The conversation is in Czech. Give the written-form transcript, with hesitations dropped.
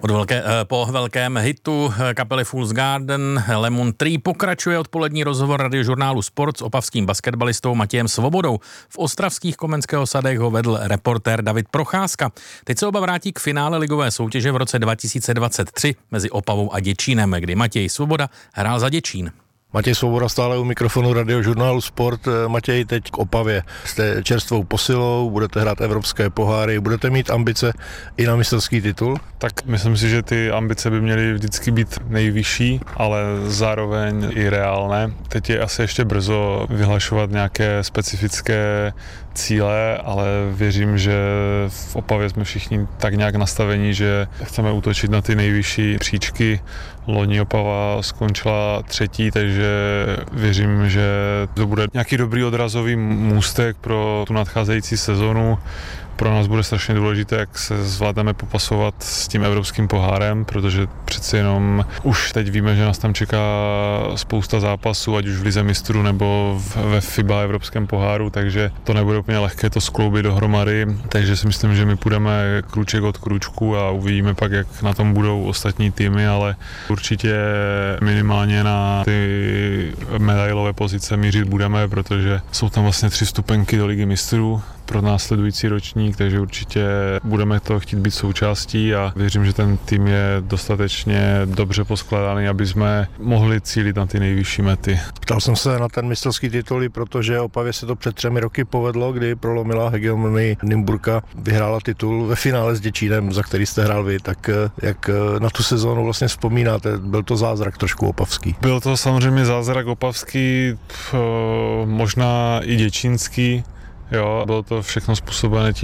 Po velkém hitu kapely Fool's Garden Lemon Tree pokračuje odpolední rozhovor radiožurnálu Sport s opavským basketbalistou Matějem Svobodou. V ostravských Komenského sadech ho vedl reportér David Procházka. Teď se oba vrátí k finále ligové soutěže v roce 2023 mezi Opavou a Děčínem, kdy Matěj Svoboda hrál za Děčín. Matěj Svoboda stále u mikrofonu radiožurnálu Sport. Matěj, teď k Opavě. Jste čerstvou posilou, budete hrát evropské poháry, budete mít ambice i na mistrovský titul? Tak myslím si, že ty ambice by měly vždycky být nejvyšší, ale zároveň i reálné. Teď je asi ještě brzo vyhlašovat nějaké specifické cíle, ale věřím, že v Opavě jsme všichni tak nějak nastavení, že chceme útočit na ty nejvyšší příčky. Loni Opava skončila 3., takže věřím, že to bude nějaký dobrý odrazový můstek pro tu nadcházející sezonu. Pro nás bude strašně důležité, jak se zvládneme popasovat s tím evropským pohárem, protože přeci jenom už teď víme, že nás tam čeká spousta zápasů, ať už v Lize mistrů nebo ve FIBA evropském poháru, takže to nebude úplně lehké to skloubit dohromady, takže si myslím, že my půjdeme krůček od krůčku a uvidíme pak, jak na tom budou ostatní týmy, ale určitě minimálně na ty medailové pozice mířit budeme, protože jsou tam vlastně 3 stupenky do Ligy mistrů pro následující ročník, takže určitě budeme to chtít být součástí a věřím, že ten tým je dostatečně dobře poskládaný, aby jsme mohli cílit na ty nejvyšší mety. Ptal jsem se na ten mistrovský titul, protože Opavě se to před 3 roky povedlo, kdy prolomila hegemonii Nymburka, vyhrála titul ve finále s Děčínem, za který jste hrál vy, tak jak na tu sezónu vlastně vzpomínáte? Byl to zázrak trošku opavský? Byl to samozřejmě zázrak opavský, možná i děčínský. Jo, bylo to všechno způsobené tím,